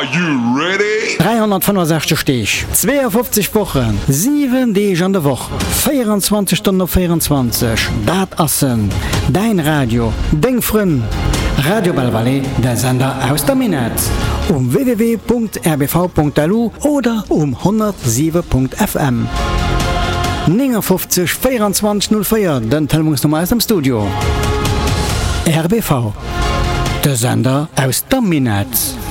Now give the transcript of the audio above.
you ready? 365 Stich, 52 Wochen, 7 Tage an der Woche, 24 Stunden auf 24. Dat assen, dein Radio, dein Freund. Radio Belvalais, der Sender aus der Minetz. www.rbv.lu oder 107.fm. 59 24 04, den Telefonnummer aus dem Studio. RBV, der Sender aus der Minetz.